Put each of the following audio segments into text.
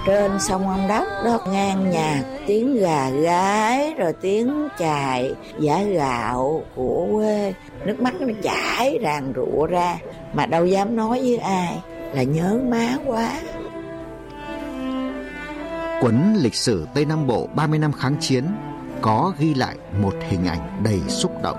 Trên sông Ông Đốc đó, ngang nhạc tiếng gà gáy rồi tiếng chài giã gạo của quê, nước mắt nó chảy ràn rụa ra mà đâu dám nói với ai, là nhớ má quá. Cuốn Lịch sử Tây Nam Bộ 30 năm kháng chiến có ghi lại một hình ảnh đầy xúc động.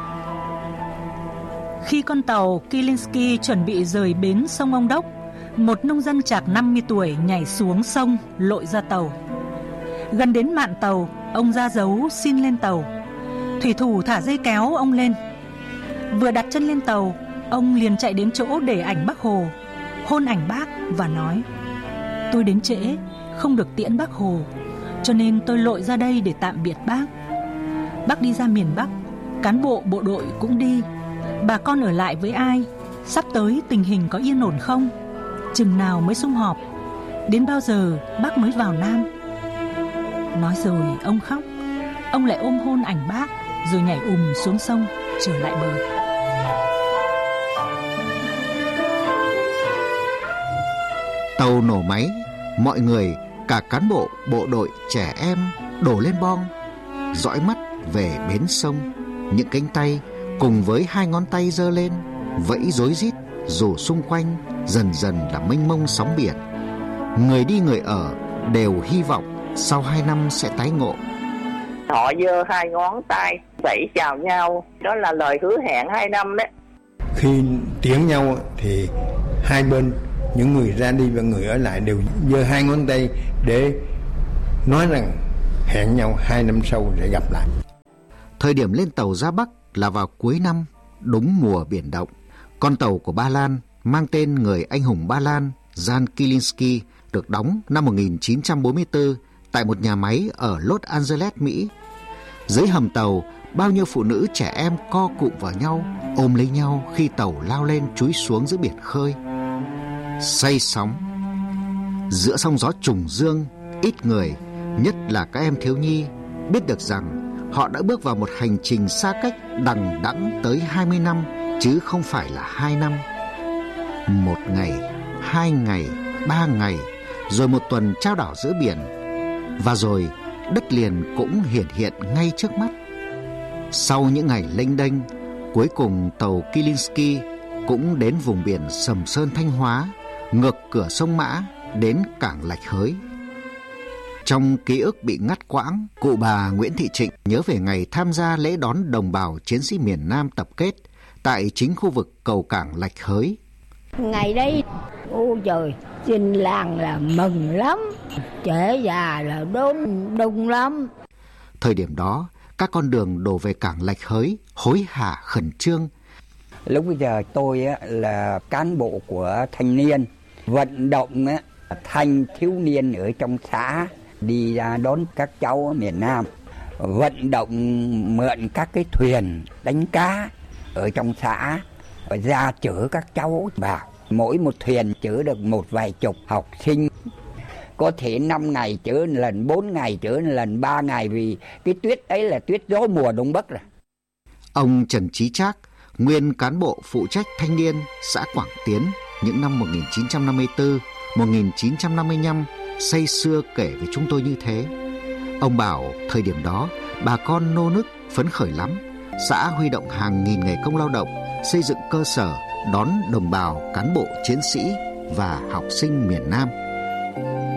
Khi con tàu Kilinski chuẩn bị rời bến sông Ông Đốc, một nông dân chạc 50 tuổi nhảy xuống sông lội ra tàu. Gần đến mạn tàu, ông ra dấu xin lên tàu. Thủy thủ thả dây kéo ông lên. Vừa đặt chân lên tàu, ông liền chạy đến chỗ để ảnh Bác Hồ, hôn ảnh Bác và nói: "Tôi đến trễ, không được tiễn Bác Hồ, cho nên tôi lội ra đây để tạm biệt Bác. Bác đi ra miền Bắc, cán bộ bộ đội cũng đi. Bà con ở lại với ai? Sắp tới tình hình có yên ổn không? Chừng nào mới sum họp? Đến bao giờ Bác mới vào Nam?" Nói rồi ông khóc. Ông lại ôm hôn ảnh Bác rồi nhảy xuống sông trở lại bờ. Tàu nổ máy, mọi người, cả cán bộ, bộ đội, trẻ em đổ lên bong, dõi mắt về bến sông. Những cánh tay cùng với hai ngón tay giơ lên, vẫy rối rít, dù xung quanh dần dần là mênh mông sóng biển. Người đi người ở đều hy vọng sau 2 năm sẽ tái ngộ. Họ giơ hai ngón tay vẫy chào nhau, đó là lời hứa hẹn 2 năm đấy. Khi tiễn nhau thì hai bên, những người ra đi và người ở lại đều giơ hai ngón tay để nói rằng hẹn nhau 2 năm sau để gặp lại. Thời điểm lên tàu ra Bắc là vào cuối năm, đúng mùa biển động. Con tàu của Ba Lan mang tên người anh hùng Ba Lan Jan Kilinski được đóng năm 1944 tại một nhà máy ở Los Angeles, Mỹ. Dưới hầm tàu, bao nhiêu phụ nữ trẻ em co cụm vào nhau, ôm lấy nhau khi tàu lao lên chúi xuống giữa biển khơi. Say sóng giữa sóng gió trùng dương, ít người, nhất là các em thiếu nhi, biết được rằng họ đã bước vào một hành trình xa cách đằng đẵng tới 20 năm, chứ không phải là 2 năm. 1 ngày, 2 ngày, 3 ngày, rồi 1 tuần trao đảo giữa biển, và rồi đất liền cũng hiển hiện ngay trước mắt. Sau những ngày lênh đênh, cuối cùng tàu Kilinski cũng đến vùng biển Sầm Sơn, Thanh Hóa, ngược cửa sông Mã đến cảng Lạch Hới. Trong ký ức bị ngắt quãng, cụ bà Nguyễn Thị Trịnh nhớ về ngày tham gia lễ đón đồng bào chiến sĩ miền Nam tập kết tại chính khu vực cầu cảng Lạch Hới. Ngày đấy, ôi trời, dân làng là mừng lắm, trẻ già là đông lắm. Thời điểm đó, các con đường đổ về cảng Lạch Hới hối hả khẩn trương. Lúc bây giờ tôi là cán bộ của thanh niên, vận động thanh thiếu niên ở trong xã đi ra đón các cháu ở miền Nam, vận động mượn các cái thuyền đánh cá ở trong xã và ra chở các cháu vào. Mỗi một thuyền chở được một vài chục học sinh, có thể 5 ngày chở lần, 4 ngày chở lần, 3 ngày, vì cái tuyết ấy là tuyết gió mùa Đông Bắc rồi. Ông Trần Chí Trác, nguyên cán bộ phụ trách thanh niên xã Quảng Tiến những năm 1954, 1955, say sưa kể với chúng tôi như thế. Ông bảo thời điểm đó bà con nô nức phấn khởi lắm. Xã huy động hàng nghìn ngày công lao động, xây dựng cơ sở đón đồng bào, cán bộ, chiến sĩ và học sinh miền Nam.